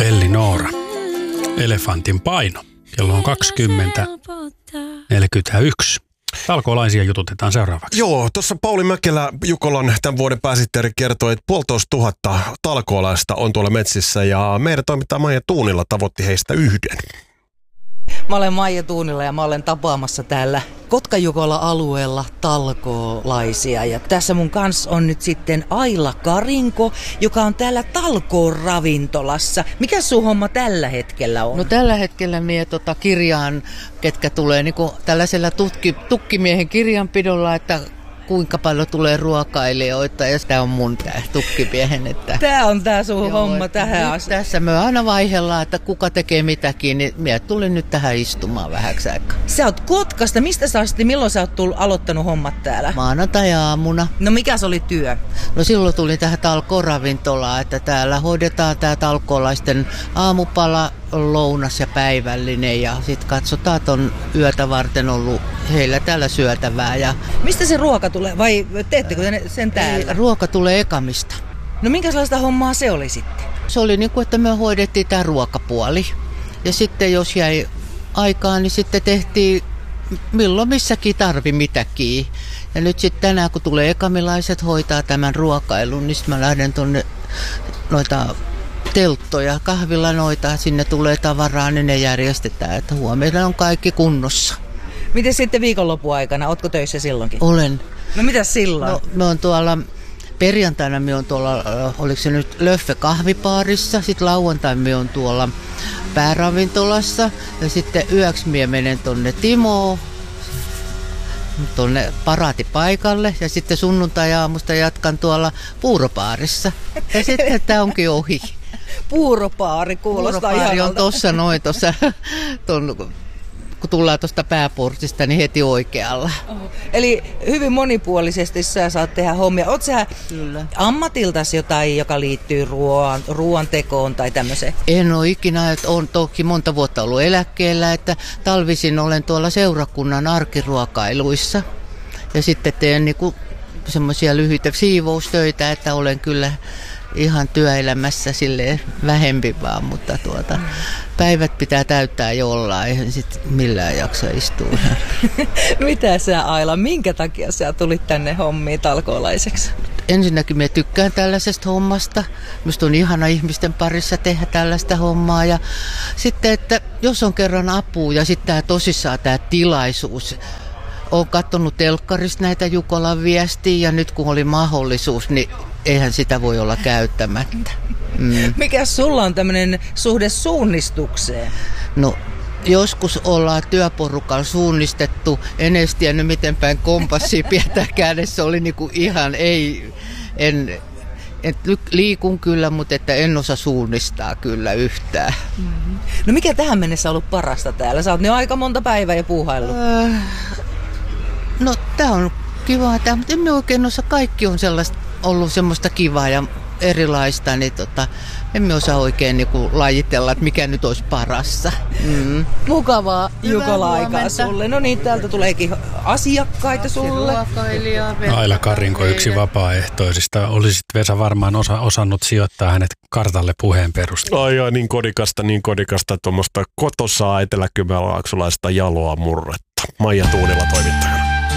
Elli Noora. Elefantin paino. Kello on 20:41. Talkoolaisia jututetaan seuraavaksi. Joo, tuossa Pauli Mäkelä, Jukolan tämän vuoden pääsihteeri, kertoi, että 1,500 talkoolaista on tuolla metsissä ja meidän toimittaja Maija Tuunila tavoitti heistä yhden. Mä olen Maija Tuunila ja mä olen tapaamassa täällä Kotka-Jukola-alueella talkoolaisia. Ja tässä mun kanssa on nyt sitten Aila Karinko, joka on täällä talkooravintolassa. Mikä sun homma tällä hetkellä on? No tällä hetkellä mie kirjaan, ketkä tulee niinku tällaisella tukkimiehen kirjanpidolla, että kuinka paljon tulee ruokailijoita, ja tämä on mun tukkimiehen. Että tämä on tää sun homma tähän asti. Tässä me aina vaihellaan, että kuka tekee mitäkin, niin minä tulin nyt tähän istumaan vähäksi aikaa. Sä oot Kotkasta, mistä sä asti, milloin sä oot aloittanut hommat täällä? Maanantai-aamuna. No mikä se oli työ? No silloin tulin tähän talkooravintolaan, että täällä hoidetaan tää talkoolaisten aamupala, lounas ja päivällinen, ja sitten katsotaan, että on yötä varten ollut heillä täällä syötävää. Ja mistä se ruoka tulee, vai teettekö sen täällä? Ruoka tulee Ekamista. No minkälaista hommaa se oli sitten? Se oli niin kuin, että me hoidettiin tämä ruokapuoli. Ja sitten jos jäi aikaa, niin sitten tehtiin milloin missäkin tarvi mitäkin. Ja nyt sitten tänään, kun tulee ekamilaiset hoitaa tämän ruokailun, niin sitten mä lähden tuonne noita telttoja, kahvilla noita, sinne tulee tavaraa, niin ne järjestetään, että huomenna on kaikki kunnossa. Miten sitten viikonlopun aikana? Ootko töissä silloinkin? Olen. No mitä silloin? No, me on tuolla, perjantaina me on tuolla, oliko se nyt Löffe kahvipaarissa, sitten lauantaina me on tuolla pääravintolassa, ja sitten yöksi me menen tonne Timoon, tuonne paraatipaikalle, ja sitten sunnuntai-aamusta jatkan tuolla puuropaarissa. Ja sitten tämä onkin ohi. Puuropaari kuulostaa Puuropaari on tuossa kun tullaan tuosta pääportista, niin heti oikealla. Eli hyvin monipuolisesti sä saat tehdä hommia. Oot sä ammatiltasi jotain, joka liittyy ruoan tekoon tai tämmöiseen? En ole ikinä, että olen toki monta vuotta ollut eläkkeellä, että talvisin olen tuolla seurakunnan arkiruokailuissa. Ja sitten teen niinku semmoisia lyhyitä siivoustöitä, että olen kyllä ihan työelämässä silleen vähempi vaan, mutta päivät pitää täyttää jollain, eihän sitten millään jaksa istua. Mitä sä, Aila, minkä takia sä tulit tänne hommiin talkoolaiseksi? Ensinnäkin mä tykkään tällaisesta hommasta. Minusta on ihana ihmisten parissa tehdä tällaista hommaa. Ja sitten, että jos on kerran apua ja sitten tosissaan tämä tilaisuus. Olen katsonut telkkarista näitä Jukolan viestiä, ja nyt kun oli mahdollisuus, niin eihän sitä voi olla käyttämättä. Mikä sulla on tämmöinen suhde suunnistukseen? No joskus ollaan työporukalla suunnistettu, en edes tiennyt miten päin kompassia pidetään kädessä, oli niinku ihan liikun kyllä, mutta että en osaa suunnistaa kyllä yhtään. No mikä tähän mennessä on ollut parasta täällä? Sä oot nyt aika monta päivää jo puuhaillut. No tää on kivaa tää, mutta emme oikein osaa, kaikki on ollut semmoista kivaa ja erilaista, niin emme osaa oikein niinku lajitella, että mikä nyt olisi parassa. Mukavaa Jukola-aikaa sulle. No niin, täältä tuleekin asiakkaita sulle. Aila Karinko, yksi vapaaehtoisista. Olisit, Vesa, varmaan osannut sijoittaa hänet kartalle puheen perusteella. Ai niin kodikasta tuommoista kotosaa eteläkymenlaaksolaista jaloa murretta. Maija Tuunila toimittajana.